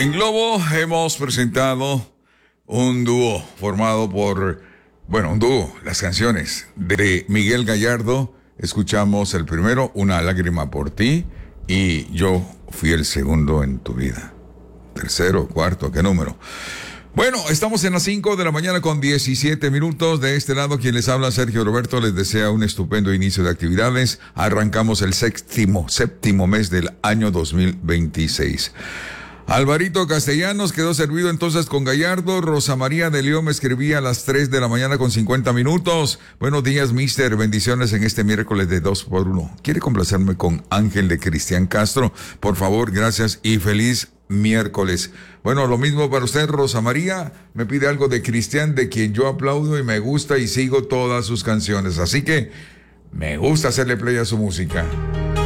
En Globo hemos presentado un dúo formado por, un dúo, las canciones de Miguel Gallardo. Escuchamos el primero, Una lágrima por ti, y Yo fui el segundo en tu vida. Tercero, cuarto, ¿qué número? Bueno, estamos en las 5 de la mañana con 17 minutos. De este lado, quien les habla, Sergio Roberto, les desea un estupendo inicio de actividades. Arrancamos el séptimo mes del año 2026. Alvarito Castellanos quedó servido entonces con Gallardo. Rosa María de León me escribía a las 3 de la mañana con 50 minutos. Buenos días, mister. Bendiciones en este miércoles de 2x1. ¿Quiere complacerme con Ángel de Cristian Castro? Por favor, gracias y feliz miércoles. Bueno, lo mismo para usted, Rosa María. Me pide algo de Cristian, de quien yo aplaudo y me gusta y sigo todas sus canciones. Así que me gusta hacerle play a su música.